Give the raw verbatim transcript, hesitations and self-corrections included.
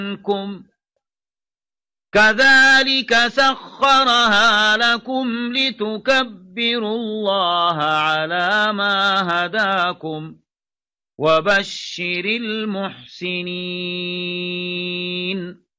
منكم كذلك سخرها لكم لتكبروا الله على ما هداكم وبشر المحسنين